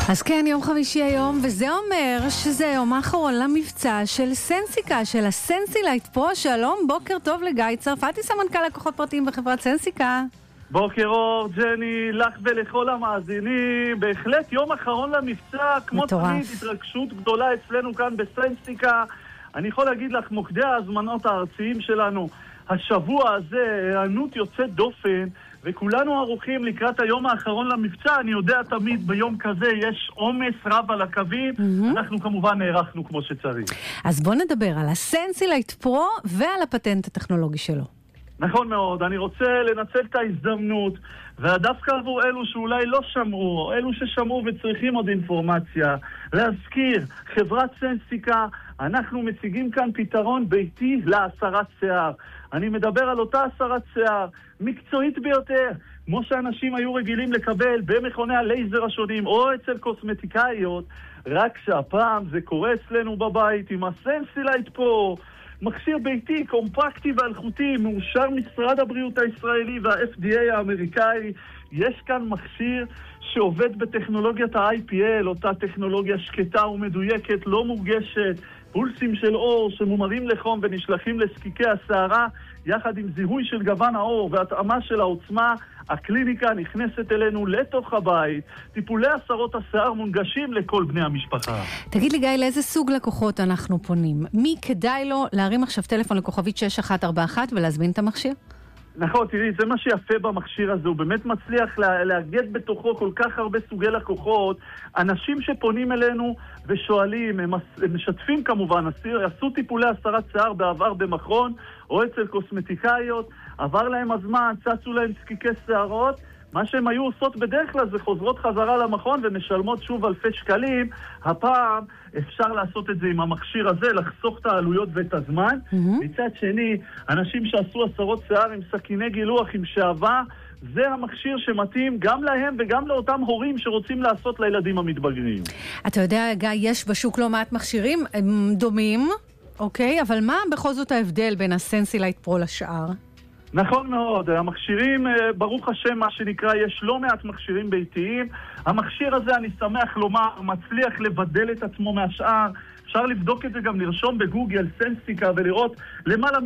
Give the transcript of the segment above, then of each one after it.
אז כן, יום חמישי היום, וזה אומר שזה היום האחרון למבצע של סנסיקה, של הסנסילייט פרו. שלום, בוקר טוב לגיא צרפתי, סמנכ"ל לקוחות פרטיים בחברת סנסיקה. בוקר אור, ג'ני, לך ולכל המאזינים. בהחלט יום אחרון למבצע, כמו תמיד, התרגשות גדולה אצלנו כאן בסנסיקה. אני יכול להגיד לך, מוקדי ההזמנות הארציים שלנו, השבוע הזה, הענות יוצאת דופן, וכולנו ערוכים לקראת היום האחרון למבצע. אני יודע תמיד ביום כזה יש עומס רב על הקווים, אנחנו כמובן נערכנו כמו שצריך. אז בוא נדבר על הסנסילייט פרו ועל הפטנט הטכנולוגי שלו. נכון מאוד, אני רוצה לנצל את ההזדמנות, ודווקא עבור אלו שאולי לא שמעו, או אלו ששמעו וצריכים עוד אינפורמציה, להזכיר, חברת סנסיקה, אנחנו מציגים כאן פתרון ביתי להסרת שיער. אני מדבר על אותה הסרת שיער, מקצועית ביותר, כמו שאנשים היו רגילים לקבל במכוני הלייזר השונים, או אצל קוסמטיקאיות, רק שהפעם זה קורה אצלנו בבית עם הסנסילייט פרו, מכשיר ביתי, קומפקטי ואלחוטי, מאושר משרד הבריאות הישראלי וה-FDA האמריקאי. יש כאן מכשיר שעובד בטכנולוגיית ה-IPL, אותה טכנולוגיה שקטה ומדויקת, לא מורגשת, פולסים של אור שמומרים לחום ונשלחים לזקיקי השערה, יחד עם זיהוי של גוון האור והתאמה של העוצמה. הקליניקה נכנסת אלינו לתוך הבית. טיפולי הסרות השיער מונגשים לכל בני המשפחה. תגיד לי גיא, לאיזה סוג לקוחות אנחנו פונים? מי כדאי לו להרים עכשיו טלפון לכוכבית 6141 ולהזמין את המכשיר? נכון, תראי, זה מה שיפה במכשיר הזה, הוא באמת מצליח לאגד בתוכו כל כך הרבה סוגי לקוחות, אנשים שפונים אלינו ושואלים, הם משתפים כמובן, עשו טיפולי הסרת שיער בעבר במכון, או אצל קוסמטיקאיות, עבר להם הזמן, צצו להם זקיקי שערות, מה שהם היו עושות בדרך כלל זה חוזרות חזרה למכון ומשלמות שוב אלפי שקלים. הפעם אפשר לעשות את זה עם המכשיר הזה, לחסוך את העלויות ואת הזמן. מצד שני, אנשים שעשו הסרות שיער עם סכיני גילוח, עם שעבה, זה המכשיר שמתאים גם להם וגם לאותם הורים שרוצים לעשות לילדים המתבגרים. אתה יודע, גיא, יש בשוק לא מעט מכשירים, הם דומים, אוקיי? אבל מה בכל זאת ההבדל בין הסנסילייט פרו לשאר? נכון מאוד, המכשירים, ברוך השם, מה שנקרא, יש לא מעט מכשירים ביתיים. המכשיר הזה, אני שמח לומר, מצליח לבדל את עצמו מהשאר. אפשר לבדוק את זה גם, לרשום בגוגל סנסיקה ולראות למעלה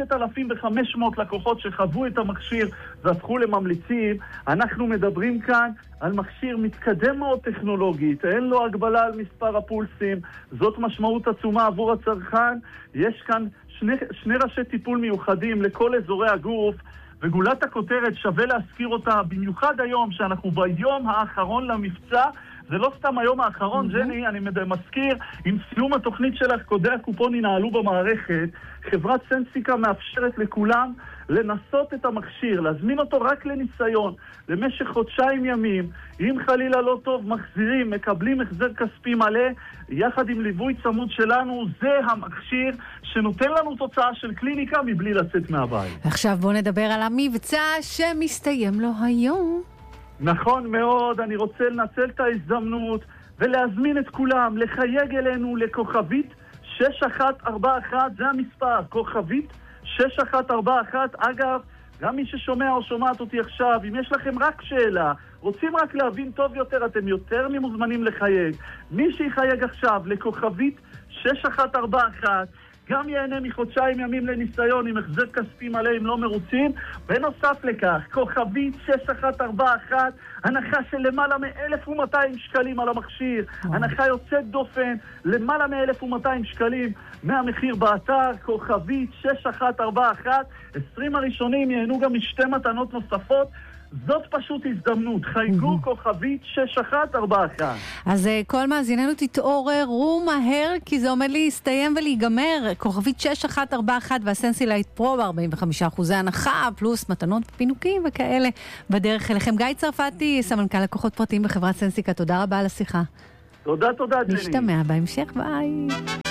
מ3,500 לקוחות שחוו את המכשיר והפכו לממליצים. אנחנו מדברים כאן על מכשיר מתקדם מאוד טכנולוגית, אין לו הגבלה על מספר הפולסים, זאת משמעות עצומה עבור הצרכן. יש כאן שני ראשי טיפול מיוחדים לכל אזורי הגוף, וגולת הכותרת שווה להזכיר אותה, במיוחד היום שאנחנו ביום האחרון למבצע. זה לא סתם היום האחרון, ג'ני, אני מזכיר, עם סיום התוכנית שלך, קודי הקופון ינעלו במערכת. חברת סנסיקה מאפשרת לכולם לנסות את המכשיר, להזמין אותו רק לניסיון, למשך חודשיים ימים. אם חלילה לא טוב, מחזירים, מקבלים החזר כספי מלא, יחד עם ליווי צמוד שלנו. זה המכשיר שנותן לנו תוצאה של קליניקה מבלי לצאת מהבית. עכשיו בוא נדבר על המבצע שמסתיים לו היום. נכון מאוד, אני רוצה לנצל את ההזדמנות ולהזמין את כולם לחייג אלינו לכוכבית 6141, זה המספר, כוכבית 6141. אגב, גם מי ששומע או שומעת אותי עכשיו, אם יש לכם רק שאלה, רוצים רק להבין טוב יותר, אתם יותר ממוזמנים לחייג. מי שיחייג עכשיו לכוכבית 6141, גם ייהנה מחודשיים ימים לניסיון עם החזר כספי מלא אם לא מרוצים. בנוסף לכך, כוכבית 6141, הנחה של למעלה מ-1,200 שקלים על המכשיר. הנחה יוצאת דופן, למעלה מ-1,200 שקלים מהמחיר באתר. כוכבית 6141, 20 הראשונים ייהנו גם משתי מתנות נוספות. זאת פשוט הזדמנות, חייגו כוכבית 6141. אז כל מאזיננו תתעוררו מהר, כי זה עומד להסתיים ולהיגמר. כוכבית 6141 והסנסילייט פרו ב-45% הנחה, פלוס מתנות פינוקים וכאלה בדרך אליכם. גיא צרפתי, סמנכ"ל לקוחות פרטיים בחברת סנסיקה, תודה רבה על השיחה. תודה, ג'ני. נשתמע בהמשך, ביי.